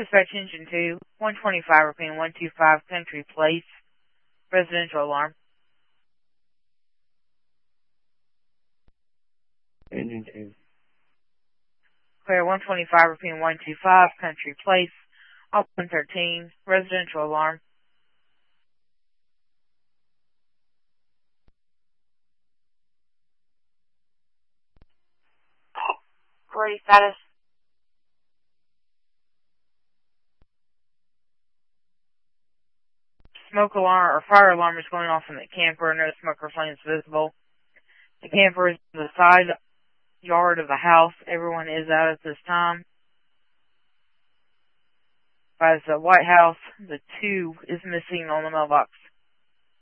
Dispatch Engine 2, 125 repeating 125 Country Place, residential alarm. Engine 2. Clear 125 repeating 125 Country Place, off 113, residential alarm. Query status. Smoke alarm or fire alarm is going off in the camper. No smoke or flames visible. The camper is in the side yard of the house. Everyone is out at this time. By the White House, the 2 is missing on the mailbox.